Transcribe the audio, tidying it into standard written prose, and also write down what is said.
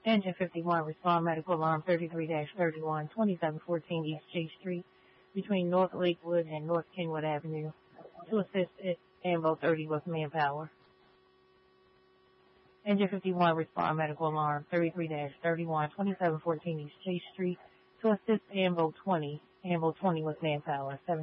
Engine 51, respond medical alarm 33-31, 2714 East J Street, between North Lakewood and North Kenwood Avenue. To assist Ambo 30 with manpower. Engine 51, respond medical alarm 33-31, 2714 East J Street, to assist Ambo 20 with manpower.